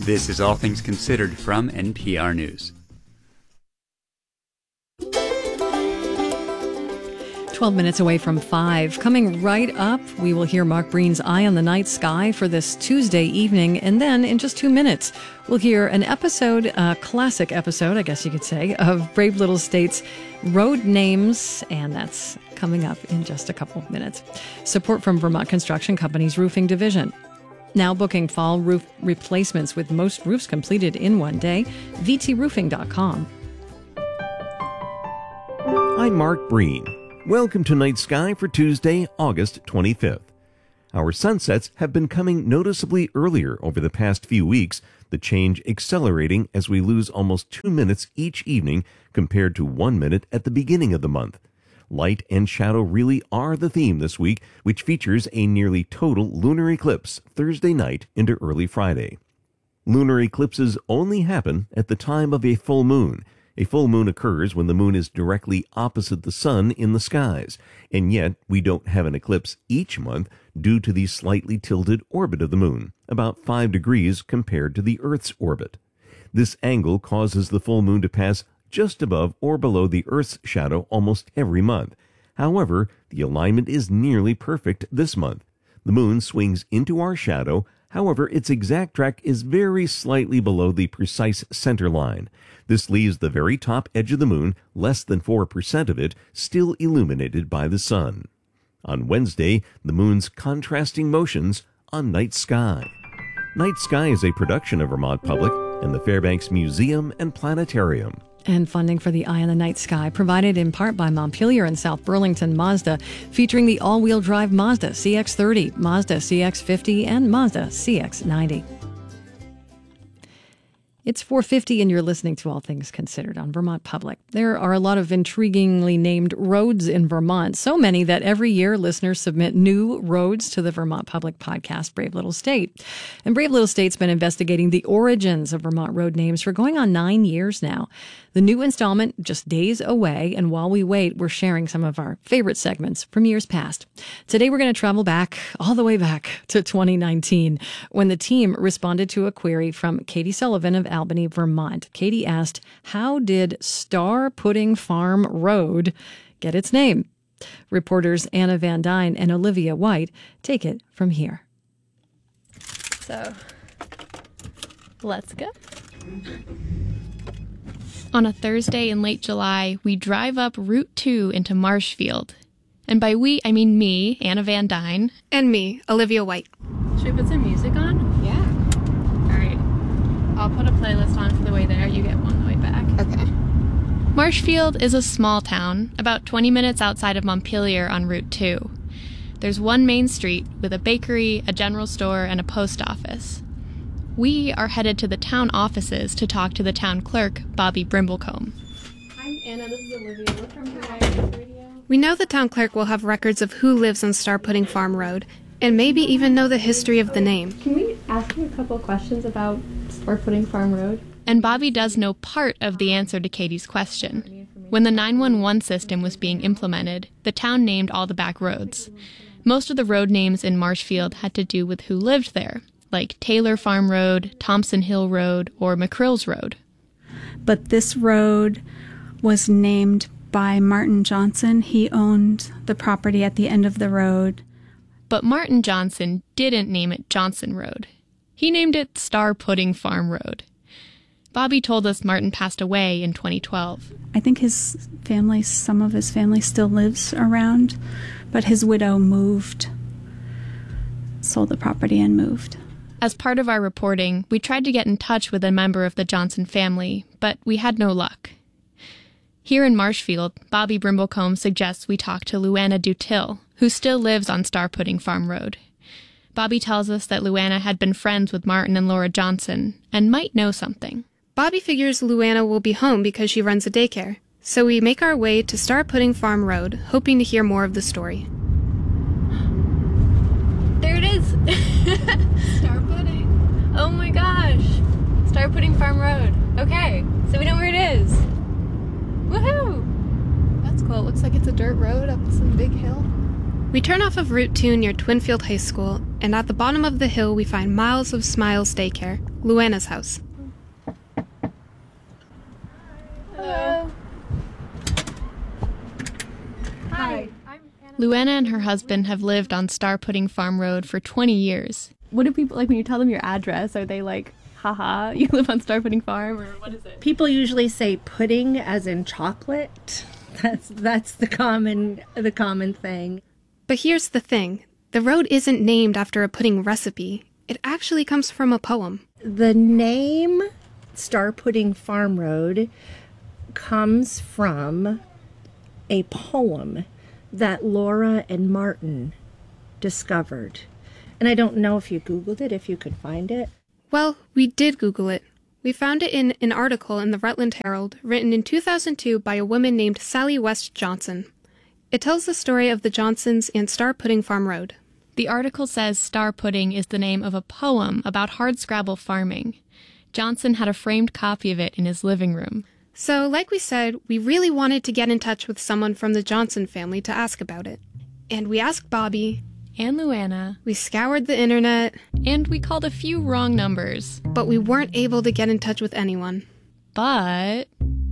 This is All Things Considered from NPR News. 12 minutes away from 5. Coming right up, we will hear Mark Breen's Eye on the Night Sky for this Tuesday evening. And then in just 2 minutes, we'll hear an episode, a classic episode, I guess you could say, of Brave Little State's Road Names. And that's coming up in just a couple minutes. Support from Vermont Construction Company's roofing division. Now booking fall roof replacements with most roofs completed in one day. VTRoofing.com. I'm Mark Breen. Welcome to Night Sky for Tuesday, August 25th. Our sunsets have been coming noticeably earlier over the past few weeks, the change accelerating as we lose almost 2 minutes each evening compared to 1 minute at the beginning of the month. Light and shadow really are the theme this week, which features a nearly total lunar eclipse Thursday night into early Friday. Lunar eclipses only happen at the time of a full moon. A full moon occurs when the moon is directly opposite the sun in the skies, and yet we don't have an eclipse each month due to the slightly tilted orbit of the moon, about 5 degrees compared to the Earth's orbit. This angle causes the full moon to pass just above or below the Earth's shadow almost every month. However, the alignment is nearly perfect this month. The moon swings into our shadow. However, its exact track is very slightly below the precise center line. This leaves the very top edge of the moon, less than 4% of it, still illuminated by the sun. On Wednesday, the moon's contrasting motions on Night Sky. Night Sky is a production of Vermont Public and the Fairbanks Museum and Planetarium. And funding for the Eye on the Night Sky provided in part by Montpelier and South Burlington Mazda, featuring the all-wheel drive Mazda CX-30, Mazda CX-50, and Mazda CX-90. It's 4:50 and you're listening to All Things Considered on Vermont Public. There are a lot of intriguingly named roads in Vermont, so many that every year listeners submit new roads to the Vermont Public podcast, Brave Little State. And Brave Little State's been investigating the origins of Vermont road names for going on 9 years now. The new installment just days away, and while we wait, we're sharing some of our favorite segments from years past. Today we're going to travel back, all the way back to 2019, when the team responded to a query from Katie Sullivan of Albany, Vermont. Katie asked, how did Star Pudding Farm Road get its name? Reporters Anna Van Dyne and Olivia White take it from here. So, let's go. On a Thursday in late July, we drive up Route 2 into Marshfield. And by we, I mean me, Anna Van Dyne. And me, Olivia White. Should we put some music on? Yeah. All right. I'll put a playlist on for the way there. You get one on the way back. Okay. Marshfield is a small town, about 20 minutes outside of Montpelier on Route 2. There's one main street with a bakery, a general store, and a post office. We are headed to the town offices to talk to the town clerk, Bobby Brimblecombe. I'm Anna, this is Olivia. We're from Hawaii Radio. We know the town clerk will have records of who lives on Star Pudding Farm Road, and maybe even know the history of the name. Can we ask you a couple questions about Star Pudding Farm Road? And Bobby does know part of the answer to Katie's question. When the 911 system was being implemented, the town named all the back roads. Most of the road names in Marshfield had to do with who lived there, like Taylor Farm Road, Thompson Hill Road, or McCrills Road. But this road was named by Martin Johnson. He owned the property at the end of the road. But Martin Johnson didn't name it Johnson Road. He named it Star Pudding Farm Road. Bobby told us Martin passed away in 2012. I think his family, some of his family still lives around, but his widow moved, sold the property and moved. As part of our reporting, we tried to get in touch with a member of the Johnson family, but we had no luck. Here in Marshfield, Bobby Brimblecombe suggests we talk to Luana Dutil, who still lives on Star Pudding Farm Road. Bobby tells us that Luana had been friends with Martin and Laura Johnson, and might know something. Bobby figures Luana will be home because she runs a daycare, so we make our way to Star Pudding Farm Road, hoping to hear more of the story. There it is! Star Pudding. Oh my gosh! Star Pudding Farm Road. Okay, so we know where it is. Woohoo! That's cool. It looks like it's a dirt road up some big hill. We turn off of Route 2 near Twinfield High School And at the bottom of the hill, we find Miles of Smiles Daycare, Luana's house. Hello. Hi. Luana and her husband have lived on Star Pudding Farm Road for 20 years. What do people, like when you tell them your address, are they like, haha, you live on Star Pudding Farm, or what is it? People usually say pudding as in chocolate. That's the common thing. But here's the thing. The road isn't named after a pudding recipe. It actually comes from a poem. The name Star Pudding Farm Road comes from a poem that Laura and Martin discovered. And I don't know if you Googled it, if you could find it. Well, we did Google it. We found it in an article in the Rutland Herald written in 2002 by a woman named Sally West Johnson. It tells the story of the Johnsons and Star Pudding Farm Road. The article says Star Pudding is the name of a poem about hardscrabble farming. Johnson had a framed copy of it in his living room. So, like we said, we really wanted to get in touch with someone from the Johnson family to ask about it. And we asked Bobby. And Luana. We scoured the internet. And we called a few wrong numbers. But we weren't able to get in touch with anyone. But,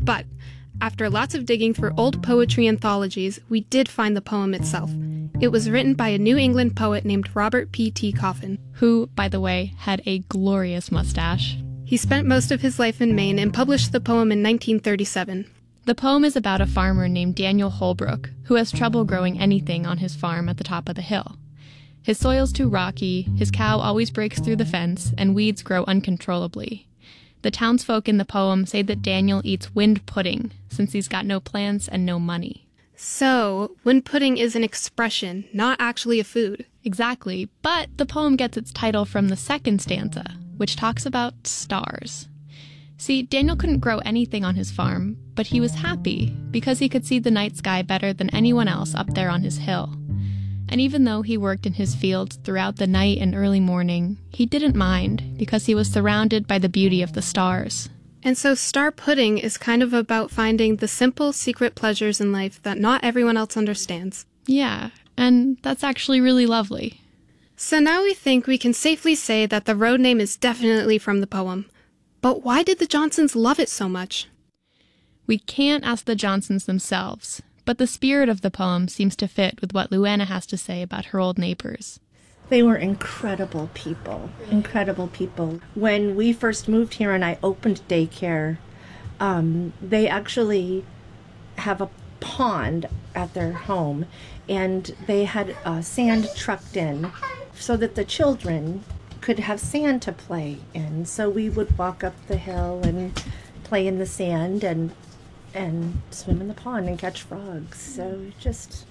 after lots of digging through old poetry anthologies, we did find the poem itself. It was written by a New England poet named Robert P.T. Coffin. Who, by the way, had a glorious mustache. He spent most of his life in Maine and published the poem in 1937. The poem is about a farmer named Daniel Holbrook, who has trouble growing anything on his farm at the top of the hill. His soil's too rocky, his cow always breaks through the fence, and weeds grow uncontrollably. The townsfolk in the poem say that Daniel eats wind pudding, since he's got no plants and no money. So, wind pudding is an expression, not actually a food. Exactly, but the poem gets its title from the second stanza, which talks about stars. See, Daniel couldn't grow anything on his farm, but he was happy because he could see the night sky better than anyone else up there on his hill. And even though he worked in his fields throughout the night and early morning, he didn't mind because he was surrounded by the beauty of the stars. And so Star Pudding is kind of about finding the simple, secret pleasures in life that not everyone else understands. Yeah, and that's actually really lovely. So now we think we can safely say that the road name is definitely from the poem. But why did the Johnsons love it so much? We can't ask the Johnsons themselves, but the spirit of the poem seems to fit with what Luana has to say about her old neighbors. They were incredible people, incredible people. When we first moved here and I opened daycare, they actually have a pond at their home, and they had sand trucked in so that the children could have sand to play in. So we would walk up the hill and play in the sand and swim in the pond and catch frogs. So just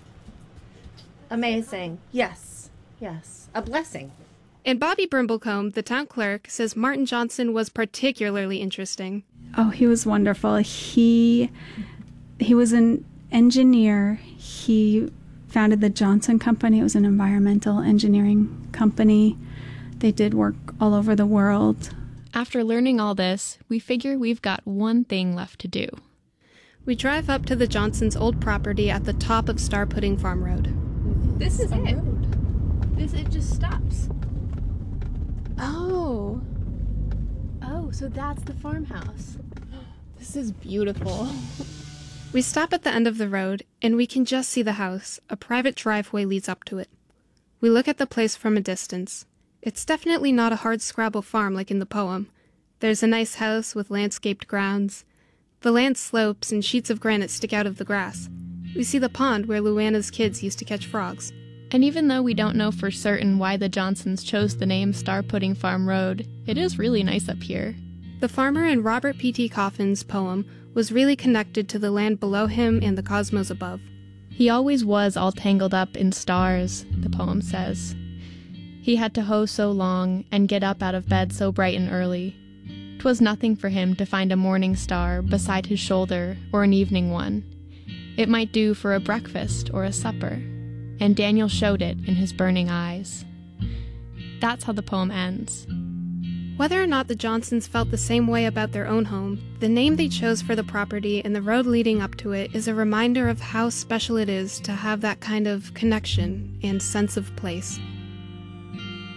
amazing. Yes, a blessing. And Bobby Brimblecombe, the town clerk, says Martin Johnson was particularly interesting. Oh, he was wonderful. He was an engineer. He founded the Johnson Company. It was an environmental engineering company. They did work all over the world. After learning all this, we figure we've got one thing left to do. We drive up to the Johnsons' old property at the top of Star Pudding Farm Road. This is it. It just stops. Oh, so that's the farmhouse. This is beautiful. We stop at the end of the road, and we can just see the house. A private driveway leads up to it. We look at the place from a distance. It's definitely not a hardscrabble farm like in the poem. There's a nice house with landscaped grounds. The land slopes and sheets of granite stick out of the grass. We see the pond where Luana's kids used to catch frogs. And even though we don't know for certain why the Johnsons chose the name Star Pudding Farm Road, it is really nice up here. The farmer in Robert P.T. Coffin's poem was really connected to the land below him and the cosmos above. He always was all tangled up in stars, the poem says. He had to hoe so long and get up out of bed so bright and early. 'Twas nothing for him to find a morning star beside his shoulder or an evening one. It might do for a breakfast or a supper, and Daniel showed it in his burning eyes. That's how the poem ends. Whether or not the Johnsons felt the same way about their own home, the name they chose for the property and the road leading up to it is a reminder of how special it is to have that kind of connection and sense of place.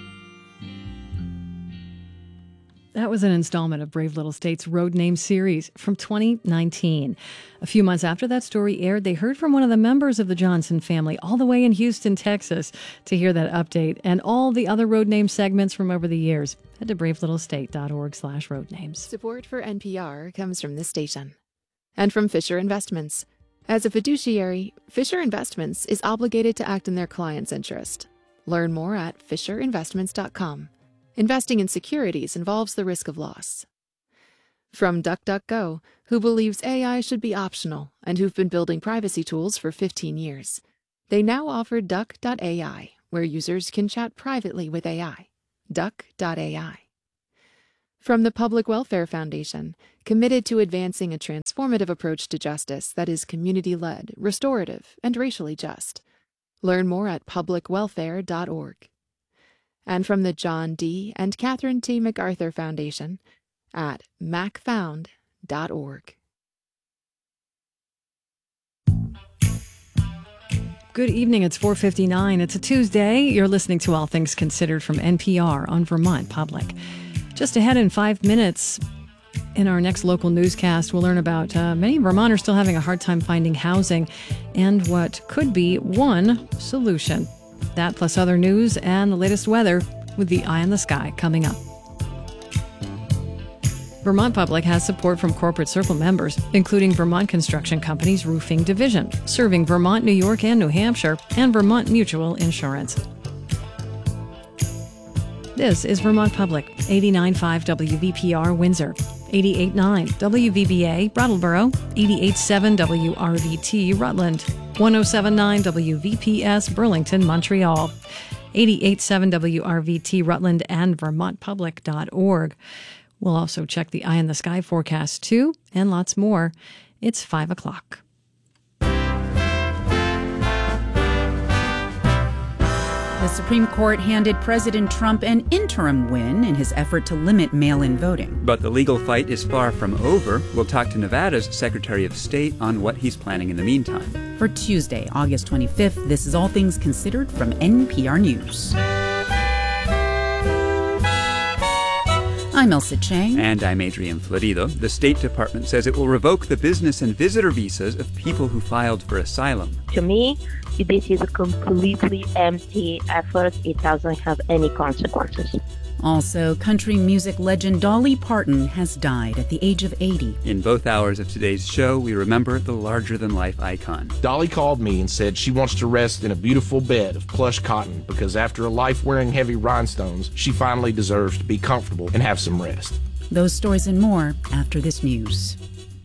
That was an installment of Brave Little State's Road Name series from 2019. A few months after that story aired, they heard from one of the members of the Johnson family all the way in Houston, Texas, to hear that update and all the other road name segments from over the years. Head to bravelittlestate.org/roadnames. Support for NPR comes from this station and from Fisher Investments. As a fiduciary, Fisher Investments is obligated to act in their client's interest. Learn more at fisherinvestments.com. Investing in securities involves the risk of loss. From DuckDuckGo, who believes AI should be optional and who've been building privacy tools for 15 years. They now offer Duck.ai, where users can chat privately with AI. Duck.ai. From the Public Welfare Foundation, committed to advancing a transformative approach to justice that is community-led, restorative, and racially just. Learn more at publicwelfare.org. And from the John D. and Catherine T. MacArthur Foundation at macfound.org. Good evening. It's 4:59. It's a Tuesday. You're listening to All Things Considered from NPR on Vermont Public. Just ahead in 5 minutes, in our next local newscast, we'll learn about many Vermonters still having a hard time finding housing and what could be one solution. That plus other news and the latest weather with the Eye in the Sky coming up. Vermont Public has support from Corporate Circle members, including Vermont Construction Company's Roofing Division, serving Vermont, New York, and New Hampshire, and Vermont Mutual Insurance. This is Vermont Public, 89.5 WVPR Windsor, 88.9 WVBA Brattleboro, 88.7 WRVT Rutland, 107.9 WVPS Burlington, Montreal, 88.7 WRVT Rutland, and vermontpublic.org. We'll also check the Eye in the Sky forecast too, and lots more. It's 5 o'clock. The Supreme Court handed President Trump an interim win in his effort to limit mail-in voting. But the legal fight is far from over. We'll talk to Nevada's Secretary of State on what he's planning in the meantime. For Tuesday, August 25th, this is All Things Considered from NPR News. I'm Elsa Chang. And I'm Adrian Florido. The State Department says it will revoke the business and visitor visas of people who filed for asylum. To me, this is a completely empty effort. It doesn't have any consequences. Also, country music legend Dolly Parton has died at the age of 80. In both hours of today's show, we remember the larger-than-life icon. Dolly called me and said she wants to rest in a beautiful bed of plush cotton because after a life wearing heavy rhinestones, she finally deserves to be comfortable and have some rest. Those stories and more after this news.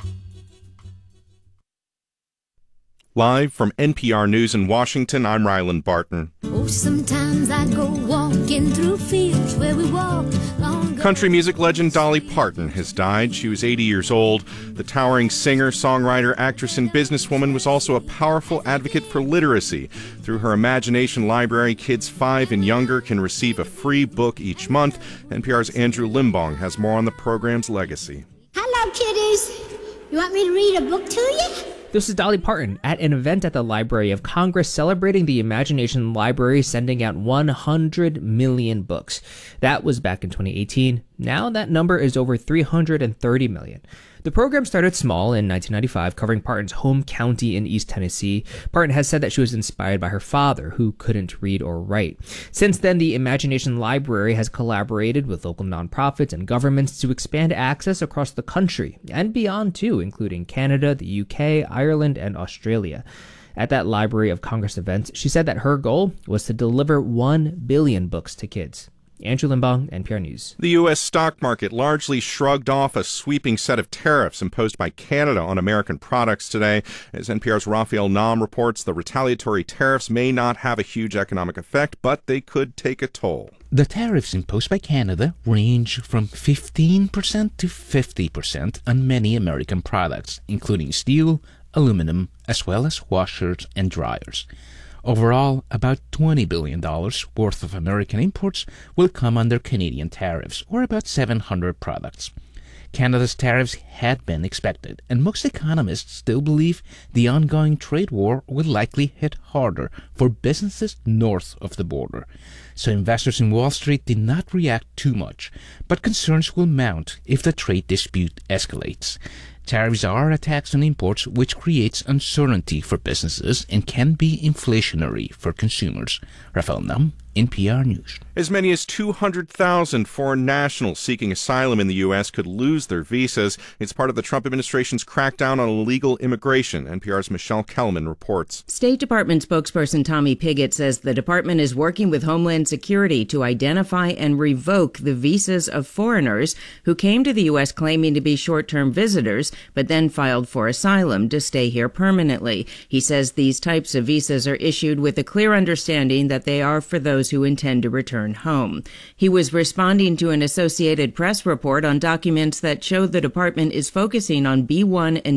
Live from NPR News in Washington, I'm Ryland Barton. Oh, sometimes I go walking through fields where we walked long ago. Country music legend Dolly Parton has died. She was 80 years old. The towering singer, songwriter, actress, and businesswoman was also a powerful advocate for literacy. Through her Imagination Library, kids 5 and younger can receive a free book each month. NPR's Andrew Limbong has more on the program's legacy. Hello, kiddies. You want me to read a book to you? This is Dolly Parton at an event at the Library of Congress celebrating the Imagination Library sending out 100 million books. That was back in 2018. Now that number is over 330 million. The program started small in 1995, covering Parton's home county in East Tennessee. Parton has said that she was inspired by her father, who couldn't read or write. Since then, the Imagination Library has collaborated with local nonprofits and governments to expand access across the country and beyond too, including Canada, the UK, Ireland, and Australia. At that Library of Congress event, she said that her goal was to deliver 1 billion books to kids. Andrew Limbong, NPR News. The U.S. stock market largely shrugged off a sweeping set of tariffs imposed by Canada on American products today. As NPR's Raphael Nahm reports, the retaliatory tariffs may not have a huge economic effect, but they could take a toll. The tariffs imposed by Canada range from 15% to 50% on many American products, including steel, aluminum, as well as washers and dryers. Overall, about $20 billion worth of American imports will come under Canadian tariffs, or about 700 products. Canada's tariffs had been expected, and most economists still believe the ongoing trade war will likely hit harder for businesses north of the border. So investors in Wall Street did not react too much, but concerns will mount if the trade dispute escalates. Tariffs are a tax on imports, which creates uncertainty for businesses and can be inflationary for consumers. Rafael Nam, NPR News. As many as 200,000 foreign nationals seeking asylum in the U.S. could lose their visas. It's part of the Trump administration's crackdown on illegal immigration. NPR's Michelle Kelman reports. State Department spokesperson Tommy Pigott says the department is working with Homeland Security to identify and revoke the visas of foreigners who came to the U.S. claiming to be short-term visitors, but then filed for asylum to stay here permanently. He says these types of visas are issued with a clear understanding that they are for those who intend to return home. He was responding to an Associated Press report on documents that show the department is focusing on B-1 and